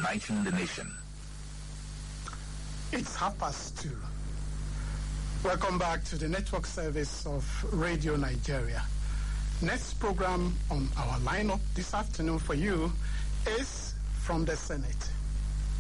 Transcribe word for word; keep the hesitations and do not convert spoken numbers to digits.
uniting the nation. It's half past two. Welcome back to the network service of Radio Nigeria. Next program on our lineup this afternoon for you is from the Senate.